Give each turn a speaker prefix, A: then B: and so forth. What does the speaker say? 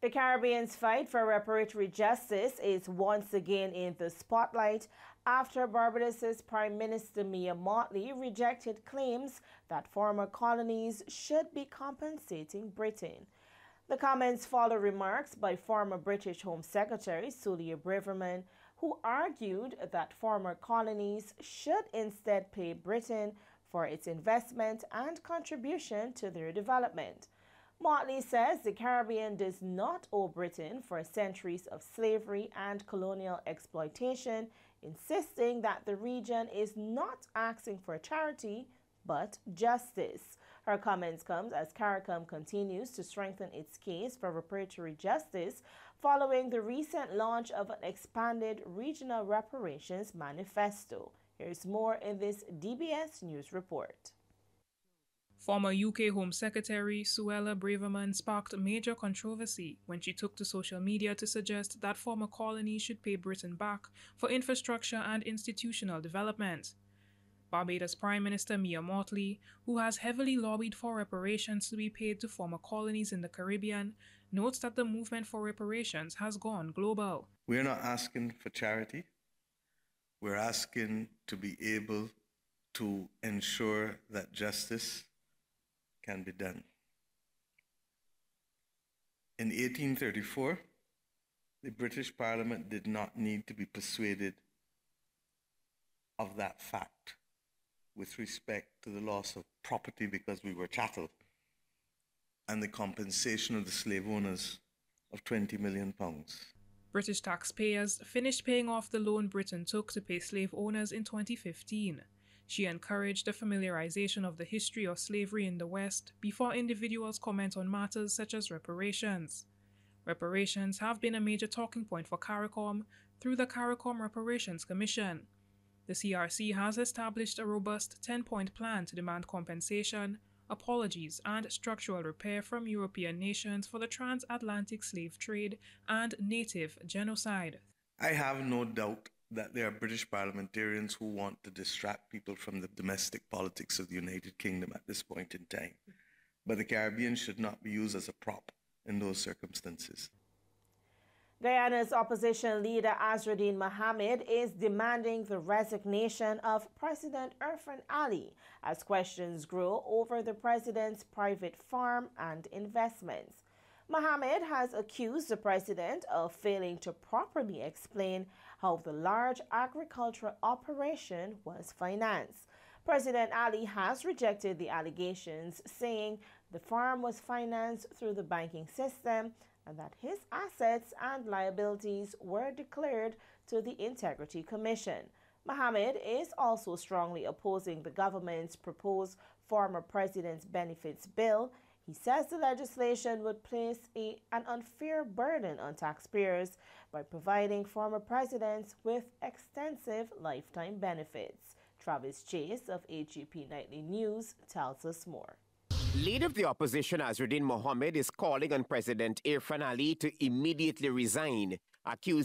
A: The Caribbean's fight for reparatory justice is once again in the spotlight after Barbados's Prime Minister Mia Mottley rejected claims that former colonies should be compensating Britain. The comments follow remarks by former British Home Secretary Suella Braverman, who argued that former colonies should instead pay Britain for its investment and contribution to their development. Mottley says the Caribbean does not owe Britain for centuries of slavery and colonial exploitation, insisting that the region is not asking for charity but justice. Her comments come as CARICOM continues to strengthen its case for reparatory justice following the recent launch of an expanded regional reparations manifesto. Here's more in this DBS News report.
B: Former UK Home Secretary Suella Braverman sparked major controversy when she took to social media to suggest that former colonies should pay Britain back for infrastructure and institutional development. Barbados Prime Minister Mia Mottley, who has heavily lobbied for reparations to be paid to former colonies in the Caribbean, notes that the movement for reparations has gone global.
C: We're not asking for charity. We're asking to be able to ensure that justice can be done. In 1834, the British Parliament did not need to be persuaded of that fact with respect to the loss of property because we were chattel and the compensation of the slave owners of £20 million.
B: British taxpayers finished paying off the loan Britain took to pay slave owners in 2015. She encouraged the familiarization of the history of slavery in the West before individuals comment on matters such as reparations. Reparations have been a major talking point for CARICOM through the CARICOM Reparations Commission. The CRC has established a robust 10-point plan to demand compensation, apologies, and structural repair from European nations for the transatlantic slave trade and native genocide.
C: I have no doubt that there are British parliamentarians who want to distract people from the domestic politics of the United Kingdom at this point in time. But the Caribbean should not be used as a prop in those circumstances.
A: Guyana's opposition leader Azruddin Mohammed is demanding the resignation of President Irfaan Ali as questions grow over the president's private farm and investments. Mohammed has accused the president of failing to properly explain how the large agricultural operation was financed. President Ali has rejected the allegations, saying the farm was financed through the banking system and that his assets and liabilities were declared to the Integrity Commission. Mohammed is also strongly opposing the government's proposed former president's benefits bill. He says the legislation would place an unfair burden on taxpayers by providing former presidents with extensive lifetime benefits. Travis Chase of HGP Nightly News tells us more.
D: Leader of the opposition Azruddin Mohammed is calling on President Irfaan Ali to immediately resign, accusing